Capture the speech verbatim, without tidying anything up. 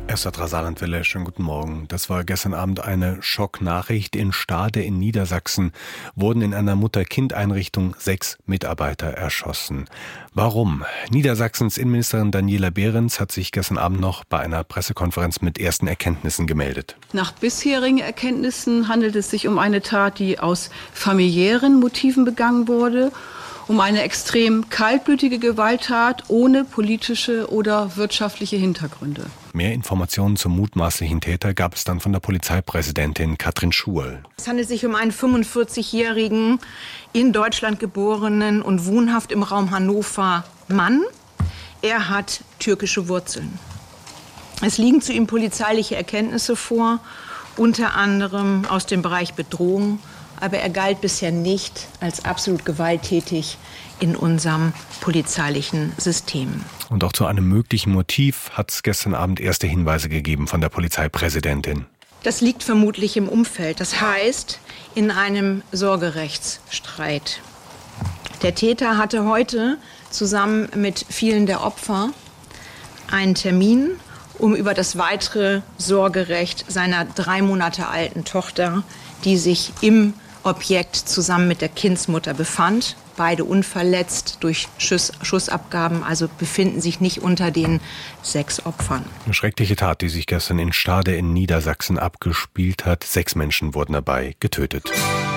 Esra Saarlandwelle, schönen guten Morgen. Das war gestern Abend eine Schocknachricht. In Stade in Niedersachsen wurden in einer Mutter-Kind-Einrichtung sechs Mitarbeiter erschossen. Warum? Niedersachsens Innenministerin Daniela Behrens hat sich gestern Abend noch bei einer Pressekonferenz mit ersten Erkenntnissen gemeldet. Nach bisherigen Erkenntnissen handelt es sich um eine Tat, die aus familiären Motiven begangen wurde, um eine extrem kaltblütige Gewalttat ohne politische oder wirtschaftliche Hintergründe. Mehr Informationen zum mutmaßlichen Täter gab es dann von der Polizeipräsidentin Katrin Schuhl. Es handelt sich um einen fünfundvierzigjährigen, in Deutschland geborenen und wohnhaft im Raum Hannover Mann. Er hat türkische Wurzeln. Es liegen zu ihm polizeiliche Erkenntnisse vor, unter anderem aus dem Bereich Bedrohung. Aber er galt bisher nicht als absolut gewalttätig in unserem polizeilichen System. Und auch zu einem möglichen Motiv hat es gestern Abend erste Hinweise gegeben von der Polizeipräsidentin. Das liegt vermutlich im Umfeld, das heißt in einem Sorgerechtsstreit. Der Täter hatte heute zusammen mit vielen der Opfer einen Termin, um über das weitere Sorgerecht seiner drei Monate alten Tochter, die sich im Objekt zusammen mit der Kindsmutter befand. Beide unverletzt durch Schuss, Schussabgaben, also befinden sich nicht unter den sechs Opfern. Eine schreckliche Tat, die sich gestern in Stade in Niedersachsen abgespielt hat. Sechs Menschen wurden dabei getötet.